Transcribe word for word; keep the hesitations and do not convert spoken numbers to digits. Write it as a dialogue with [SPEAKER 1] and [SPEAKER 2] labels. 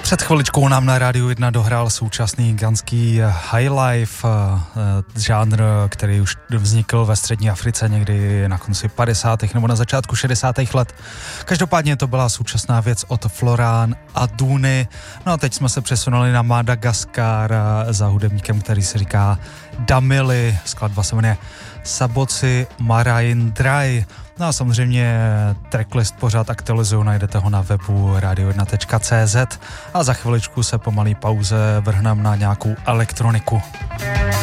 [SPEAKER 1] Před chviličkou nám na Rádiu jedna dohrál současný ganský highlife, žánr, který už vznikl ve střední Africe někdy na konci padesátých nebo na začátku šedesátých let. Každopádně to byla současná věc od Florán a Duny. No a teď jsme se přesunuli na Madagaskar za hudebníkem, který se říká Damili. Skladba se jmenuje Saboci Maraindrai. No a samozřejmě tracklist pořád aktualizuju, najdete ho na webu radio jedna tečka cé zet a za chviličku se po malý pauze vrhneme na nějakou elektroniku.